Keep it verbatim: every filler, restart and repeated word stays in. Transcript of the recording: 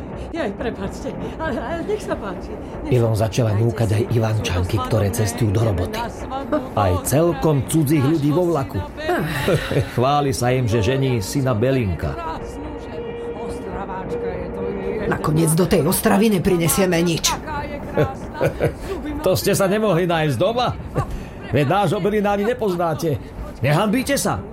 Jaj, prepáčte, ale, ale nech sa páči. Ilon začala núkať aj Ivančanky, ktoré cestujú do roboty. Aj celkom cudzích ľudí vo vlaku. Chváli sa im, že žení syna Belinka. Nakoniec do tej Ostravy neprinesieme nič. To ste sa nemohli nájsť doma? Veď nášho Belina ani nepoznáte. Nehanbíte sa?